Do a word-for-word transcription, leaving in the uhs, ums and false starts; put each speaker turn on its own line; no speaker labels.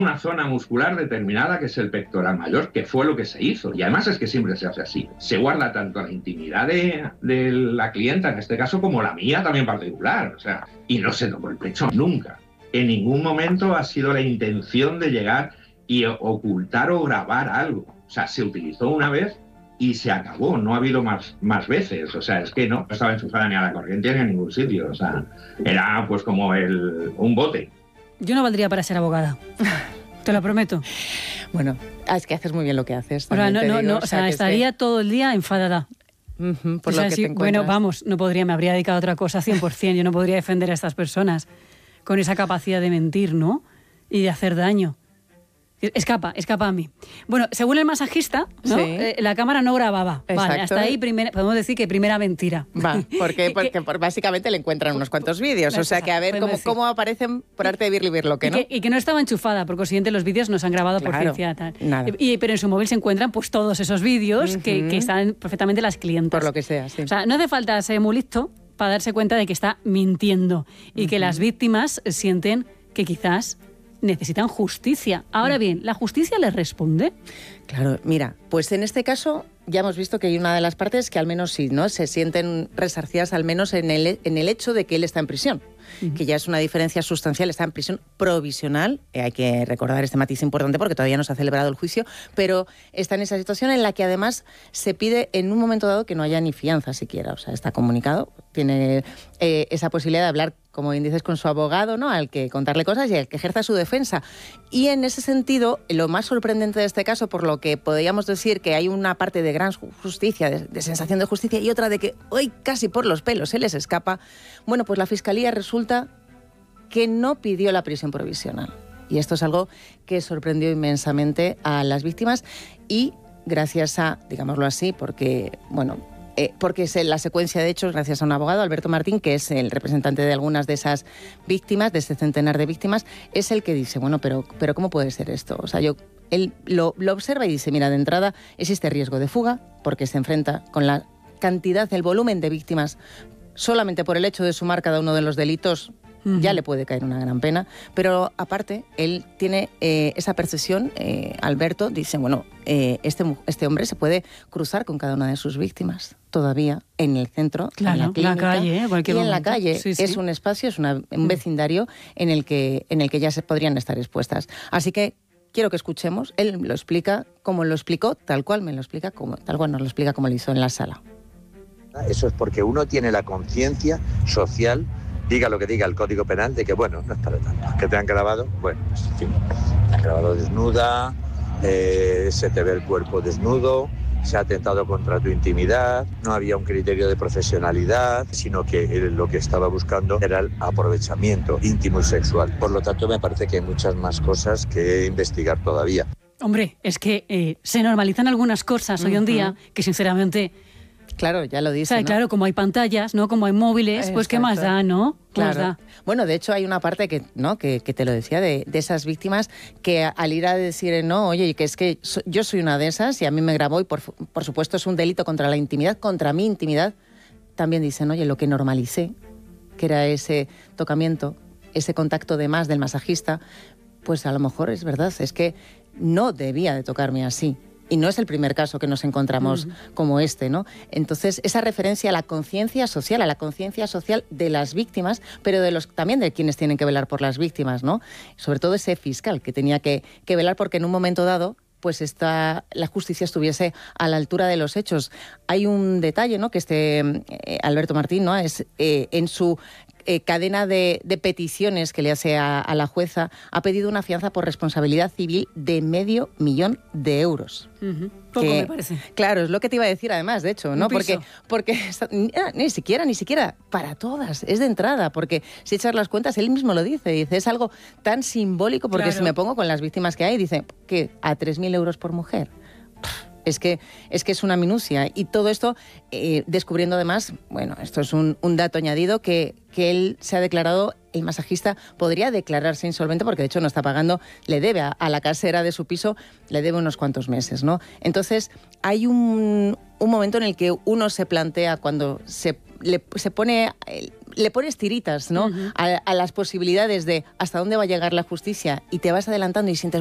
una zona muscular determinada que es el pectoral mayor, que fue lo que se hizo. Y además es que siempre se hace así. Se guarda tanto la intimidad de, de la clienta, en este caso, como la mía también particular. O sea, y no se tocó el pecho nunca. En ningún momento ha sido la intención de llegar y ocultar o grabar algo. O sea, se utilizó una vez y se acabó. No ha habido más, más veces. O sea, es que no, no estaba enchufada ni a la corriente ni a ningún sitio. O sea, era pues como el, un bote.
Yo no valdría para ser abogada. Te lo prometo.
Bueno, es que haces muy bien lo que haces.
O sea, no, no,
digo,
no, o sea, estaría que... todo el día enfadada.
Uh-huh, por
o sea,
lo que
sí,
te
bueno, vamos, no podría, me habría dedicado a otra cosa cien por ciento. Yo no podría defender a estas personas con esa capacidad de mentir, ¿no? Y de hacer daño. Escapa, escapa a mí. Bueno, según el masajista, ¿no? Sí. Eh, la cámara no grababa. Exacto. Vale, hasta ahí primera, podemos decir que primera mentira.
Va, porque, porque, porque básicamente le encuentran unos cuantos vídeos. O sea, que a ver cómo, cómo aparecen por arte de Birli Birlo, ¿no?
Y que, y que no estaba enchufada, por consiguiente los vídeos no se han grabado claro, por ciencia tal. Nada. Y, pero en su móvil se encuentran pues todos esos vídeos uh-huh. que, que están perfectamente las clientas.
Por lo que sea, sí.
O sea, no hace falta ser muy listo para darse cuenta de que está mintiendo y uh-huh. que las víctimas sienten que quizás necesitan justicia. Ahora bien, ¿la justicia les responde?
Claro, mira, pues en este caso ya hemos visto que hay una de las partes que al menos sí, ¿no? Se sienten resarcidas al menos en el, en el hecho de que él está en prisión. Uh-huh. Que ya es una diferencia sustancial, está en prisión provisional, eh, hay que recordar este matiz importante porque todavía no se ha celebrado el juicio, pero está en esa situación en la que además se pide en un momento dado que no haya ni fianza siquiera, o sea, está comunicado, tiene eh, esa posibilidad de hablar, como bien dices, con su abogado, ¿no? Al que contarle cosas y al que ejerza su defensa. Y en ese sentido, lo más sorprendente de este caso, por lo que podríamos decir que hay una parte de gran justicia, de, de sensación de justicia, y otra de que hoy casi por los pelos se les escapa, bueno, pues la Fiscalía resulta que no pidió la prisión provisional. Y esto es algo que sorprendió inmensamente a las víctimas y gracias a, digámoslo así, porque, bueno, eh, porque es la secuencia de hechos gracias a un abogado, Alberto Martín, que es el representante de algunas de esas víctimas, de ese centenar de víctimas, es el que dice, bueno, pero, pero ¿cómo puede ser esto? O sea, yo... Él lo, lo observa y dice, mira, de entrada existe riesgo de fuga porque se enfrenta con la cantidad, el volumen de víctimas, solamente por el hecho de sumar cada uno de los delitos uh-huh. ya le puede caer una gran pena, pero aparte él tiene eh, esa percepción, eh, Alberto dice, bueno, eh, este, este hombre se puede cruzar con cada una de sus víctimas todavía en el centro,
claro,
en la clínica,
la calle, ¿eh? Cualquier
y en
momento.
la calle
sí, sí.
es un espacio, es una, un vecindario en el que, en el que ya se podrían estar expuestas. Así que quiero que escuchemos, él lo explica como lo explicó, tal cual me lo explica, como, tal cual nos lo explica como lo hizo en la sala.
Eso es porque uno tiene la conciencia social, diga lo que diga el Código Penal, de que bueno, no es para tanto. Que te han grabado, bueno, pues en fin, te han grabado desnuda, eh, se te ve el cuerpo desnudo, se ha atentado contra tu intimidad, no había un criterio de profesionalidad, sino que él lo que estaba buscando era el aprovechamiento íntimo y sexual. Por lo tanto, me parece que hay muchas más cosas que investigar todavía.
Hombre, es que eh, se normalizan algunas cosas uh-huh. hoy en día que sinceramente...
Claro, ya lo dice,
o sea,
¿no?
Claro, como hay pantallas, ¿no? Como hay móviles, Exacto. pues ¿qué más da, no?
Claro.
Da?
Bueno, de hecho hay una parte que, ¿no? que, que te lo decía de, de esas víctimas que al ir a decir, no, oye, que es que so, yo soy una de esas y a mí me grabó y por, por supuesto es un delito contra la intimidad, contra mi intimidad, también dicen, oye, lo que normalicé, que era ese tocamiento, ese contacto de más del masajista, pues a lo mejor es verdad, es que no debía de tocarme así. Y no es el primer caso que nos encontramos uh-huh. como este, ¿no? Entonces, esa referencia a la conciencia social, a la conciencia social de las víctimas, pero de los también de quienes tienen que velar por las víctimas, ¿no? Sobre todo ese fiscal que tenía que, que velar porque en un momento dado pues esta, la justicia estuviese a la altura de los hechos. Hay un detalle, ¿no? Que este eh, Alberto Martín, ¿no? Es eh, en su eh, cadena de, de peticiones que le hace a, a la jueza, ha pedido una fianza por responsabilidad civil de medio millón de euros.
Uh-huh. Poco
que,
me parece.
Claro, es lo que te iba a decir además, de hecho, ¿no? Porque, porque ni, ni siquiera, ni siquiera para todas, es de entrada, porque si echas las cuentas, él mismo lo dice, dice, es algo tan simbólico, porque claro. si me pongo con las víctimas que hay, dice, que a tres mil euros por mujer. Es que, es que es una minucia. Y todo esto, eh, descubriendo además, bueno, esto es un, un dato añadido, que, que él se ha declarado, el masajista podría declararse insolvente porque de hecho no está pagando, le debe a, a la casera de su piso, le debe unos cuantos meses, ¿no? Entonces, hay un, un momento en el que uno se plantea cuando se, le, se pone... le pones tiritas, ¿no? Uh-huh. a, a las posibilidades de hasta dónde va a llegar la justicia y te vas adelantando y sientes